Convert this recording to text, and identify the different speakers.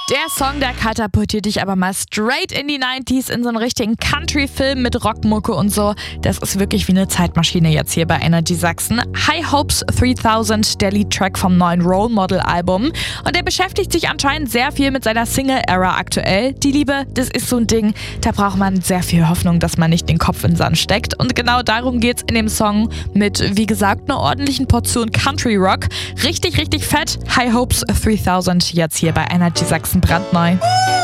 Speaker 1: Der Song, der katapultiert dich aber mal straight in die 90s in so einen richtigen Country-Film mit Rockmucke und so. Das ist wirklich wie eine Zeitmaschine jetzt hier bei Energy Sachsen. High Hopes 3000, der Leadtrack vom neuen Role Model Album. Und der beschäftigt sich anscheinend sehr viel mit seiner Single-Era aktuell. Die Liebe, das ist so ein Ding, da braucht man sehr viel Hoffnung, dass man nicht den Kopf in den Sand steckt. Und genau darum geht's in dem Song mit, wie gesagt, einer ordentlichen Portion Country Rock. Richtig, richtig fett. High Hopes 3000 jetzt hier bei Energy Sachsen brandneu.